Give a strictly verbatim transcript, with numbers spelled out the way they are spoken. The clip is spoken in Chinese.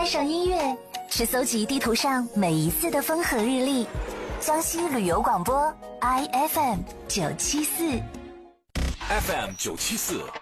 爱上音乐，是搜集地图上每一次的风和日丽。江西旅游广播 I F M 九七四 ，F M 九七四